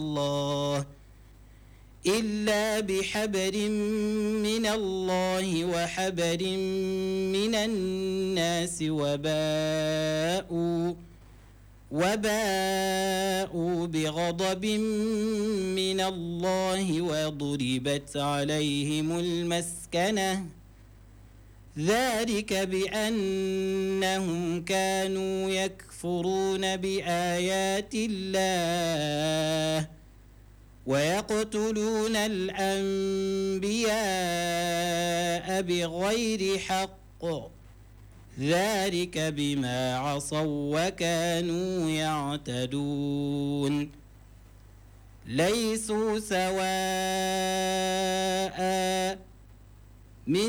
الله إلا بحبل من الله وحبل من الناس وباءوا بغضب من الله وضربت عليهم المسكنة ذلك بأنهم كانوا يكفرون بآيات الله ويقتلون الأنبياء بغير حق ذلك بما عصوا وكانوا يعتدون ليسوا سواء